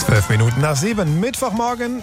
7:12, Mittwochmorgen,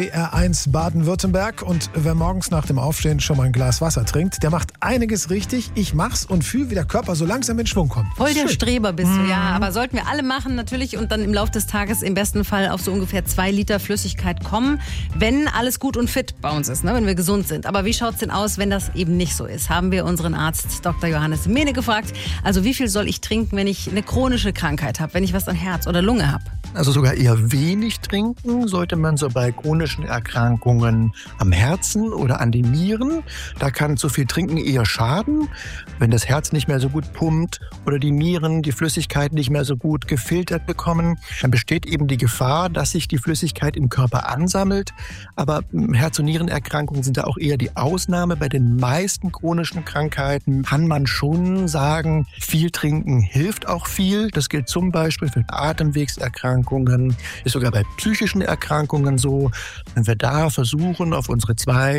SWR1 Baden-Württemberg. Und wer morgens nach dem Aufstehen schon mal ein Glas Wasser trinkt, der macht einiges richtig. Ich mach's und fühle, wie der Körper so langsam in Schwung kommt. Voll der Streber bist du, ja. Aber sollten wir alle machen natürlich und dann im Laufe des Tages im besten Fall auf so ungefähr 2 Liter Flüssigkeit kommen, wenn alles gut und fit bei uns ist, ne? Wenn wir gesund sind. Aber wie schaut's denn aus, wenn das eben nicht so ist? Haben wir unseren Arzt Dr. Johannes Mehne gefragt. Also wie viel soll ich trinken, wenn ich eine chronische Krankheit habe, wenn ich was an Herz oder Lunge habe? Also sogar eher wenig trinken sollte man so bei chronischen Erkrankungen am Herzen oder an den Nieren. Da kann zu viel Trinken eher schaden, wenn das Herz nicht mehr so gut pumpt oder die Nieren die Flüssigkeit nicht mehr so gut gefiltert bekommen. Dann besteht eben die Gefahr, dass sich die Flüssigkeit im Körper ansammelt. Aber Herz- und Nierenerkrankungen sind da auch eher die Ausnahme. Bei den meisten chronischen Krankheiten kann man schon sagen, viel trinken hilft auch viel. Das gilt zum Beispiel für Atemwegserkrankungen. Ist sogar bei psychischen Erkrankungen so. Wenn wir da versuchen, auf unsere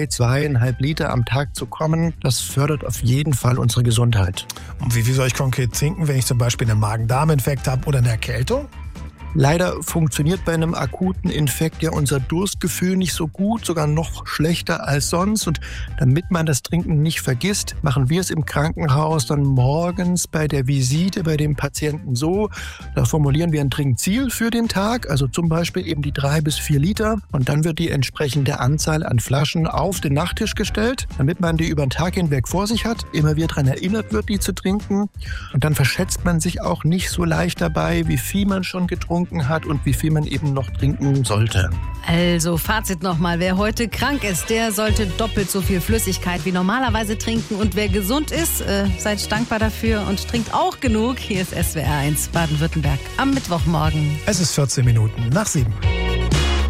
2,5 Liter am Tag zu kommen, das fördert auf jeden Fall unsere Gesundheit. Und wie viel soll ich konkret trinken, wenn ich zum Beispiel einen Magen-Darm-Infekt habe oder eine Erkältung? Leider funktioniert bei einem akuten Infekt ja unser Durstgefühl nicht so gut, sogar noch schlechter als sonst. Und damit man das Trinken nicht vergisst, machen wir es im Krankenhaus dann morgens bei der Visite bei dem Patienten so. Da formulieren wir ein Trinkziel für den Tag, also zum Beispiel eben die 3 bis 4 Liter. Und dann wird die entsprechende Anzahl an Flaschen auf den Nachttisch gestellt, damit man die über den Tag hinweg vor sich hat, immer wieder daran erinnert wird, die zu trinken. Und dann verschätzt man sich auch nicht so leicht dabei, wie viel man schon getrunken hat und wie viel man eben noch trinken sollte. Also Fazit nochmal, wer heute krank ist, der sollte doppelt so viel Flüssigkeit wie normalerweise trinken. Und wer gesund ist, seid dankbar dafür und trinkt auch genug. Hier ist SWR1 Baden-Württemberg am Mittwochmorgen. Es ist 14 Minuten nach 7.